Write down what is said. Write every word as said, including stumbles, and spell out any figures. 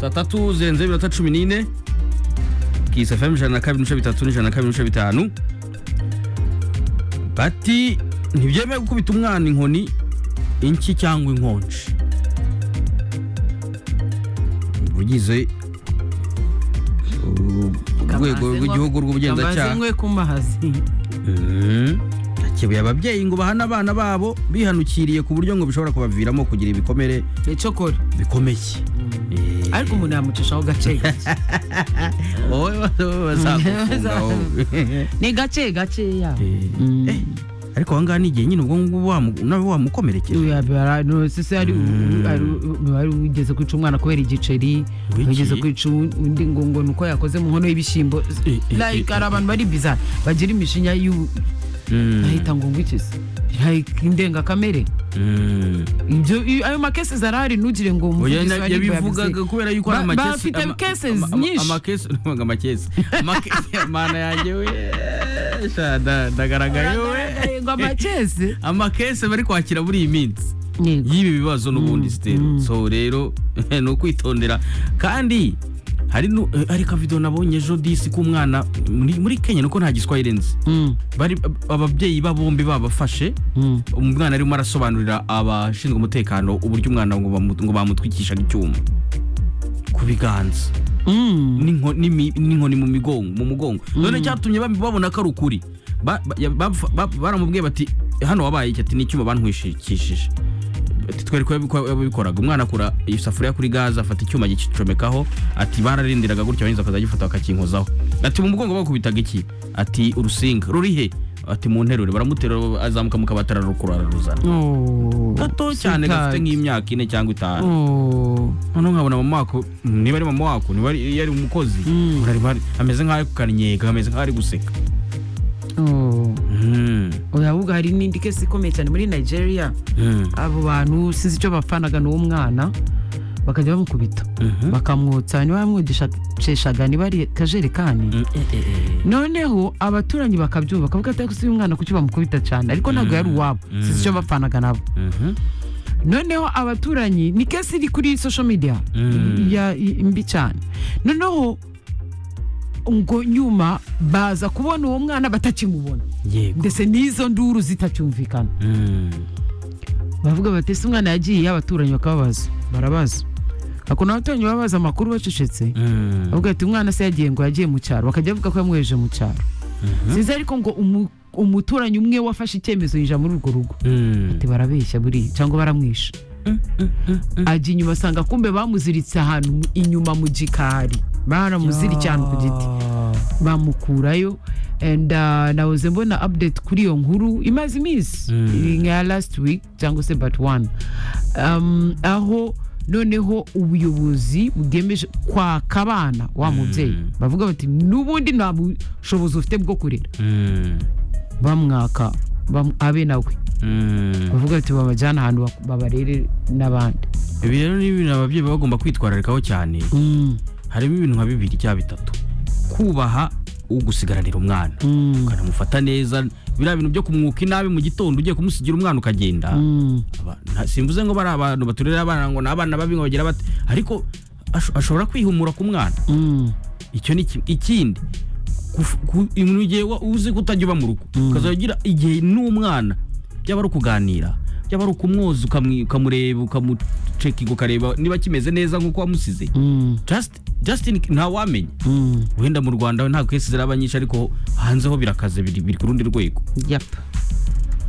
saa tatu zirenze iminota cumi n'ine Kiss F M ijana na kabiri n'ibice bitatu n'ijana na kabiri n'ibice bitanu. Bati ntibyemewe gukubita umwana inkoni, inki cyangwa inkonji. Bugize urwego rw'igihugu rw'ubugenzacyaha Kamazengwe kumahazi. Mhm. Kibuye ababyeyi ngo bahana abana babo bihanukiriye ku buryo ngo bishobora kubaviramo kugira ibikomere Ecokora bikomeye. Ariko umuntu yamucishaho gace gace. Owe bazakufunga wowe. Ni gace gace ya. Eh. Ariko wanga ni igihe nyine ubwo ngubwo nawe wamukomerekeye. Uya bara no sese ari ari ugeze kwica umwana kubera igiceri, ugeze kwica undi ngo ngo nuko yakoze mu nkono y'ibishimbo. Like arabantu bari bizarre bagira imishinya y'u ahita ngo ngwikise. Like indenga kamere. Ibyo ayo makese zarari nugire ngo umuvugizi wari bivugaga kubera yuko ari amakese. Bafite cases nyinshi. Amakese nubanga amakese. Amakese mana yanjye we. Shada ndagaragaye we. Ngo amakese. Amakese bari kwakira buri iminsi. Yibi bibazo n'ubundi stero. So rero no kwitondera kandi hari ari ka video nabonye ejo disi ku mwana muri Kenya nuko nta giswahili nzi. Bari ababyeyi babombi babafashe umwana ari marasobanurira abashinzwe umutekano uburyo umwana ngo bamutwikisha icyuma ku biganza. Ninko n'inkoni mu migongo mu mugongo. None cyatumye babona ko ari ukuri. Baramubwiye bati hano wabaye iki ati n'icyuma bantwishikishije. Twari ko bikoraga umwana kura isafuriya kuri gaza afata icyuma gicomekaho ati bararindiraga gutyo abanyiza akazagifata bakakinkozaho ati mu mugongo bakubitaga iki ati urusinga rurihe ati mu nterure baramutera azamuka mukabatara rukurara ruzana gato cyane gafite nk'imyaka ine cyangwa itanu. None nkabona mama wako niba ari mama wako niba yari umukozi ameze nk'aho kukanyega ameze nk'aho ari guseka. Oya uga hari n'indi kesi ikomeye cyane muri Nigeria. Abo bantu sinzi icyo bapfanaga n'uwo mwana bakajya bamukubita bakamwotsa ni bamwudisha ceshaga ni bari kajerekani. Noneho abaturanyi bakabyumva bakavuga ati kusi umwana kuki bamukubita cyane ariko ntabwo yari uwabo sinzi icyo bapfanaga nabo. Noneho abaturanyi ni kesi iri kuri social media ya imbi cyane. Noneho ngo nyuma baza kubona uwo mwana batakimubona ndetse nizo nduru zitacyumvikana. Bavuga bati umwana yagiye abaturanyi bakababaza barabaza akona abaturanyi babaza amakuru bacecetse. Bavuga ati umwana se yagiye ngo yagiye mu cyaro bakajya bavuga ko yamweje mu cyaro. Sinzi ariko ngo umuturanyi umwe wafashe icyemezo yinjira muri urwo rugo ati barabeshya buri cyangwa baramwisha. Aje inyuma asanga kumbe bamuziritse ahantu inyuma mu gikari baramuziri cyane ku giti bamukurayo. And uh, nahoze mbona update kuri iyo nkuru imaze iminsi nka last week cyangwa se but one um, aho noneho ubuyobozi bugemeje kwa kabana wa mubyeyi bavuga bati nubundi nta bushobozi ufite bwo kurera bamwaka abe nawe bavuga ati babajyana ahantu babarere n'abandi. Ibi rero ni ibintu ababyeyi bagomba kwitwararikaho cyane. Harimo ibintu nka bibiri cyangwa bitatu. Kubaha ugusigaranira umwana ukanamufata neza biriya bintu byo kumwuka inabi mu gitondo ugiye kumusigira umwana ukagenda. Simvuze ngo bari abantu baturera abana ngo n'abana babi ngo bagira bati ariko ashobora kwihumura ku mwana. Icyo ni ikindi ibintu ugiye uzi kutajya uba mu rugo ukazagira igihe n'umwana byaba ari ukuganira byaba ari ukumwoza ukamureba ukamucekinga ukareba niba kimeze neza nk'uko wamusize. just Justin nta wamenye wenda mu Rwanda nta kwese ziraba nyinshi ariko hanze ho birakaze biri ku rundi rwego. Yep.